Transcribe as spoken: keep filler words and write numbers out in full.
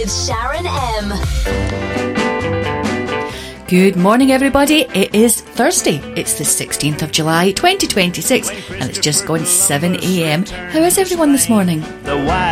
with Sharon M. Good morning, everybody. It is Thursday. It's the sixteenth of July, twenty twenty-six, and it's just gone seven a.m. How is everyone this morning?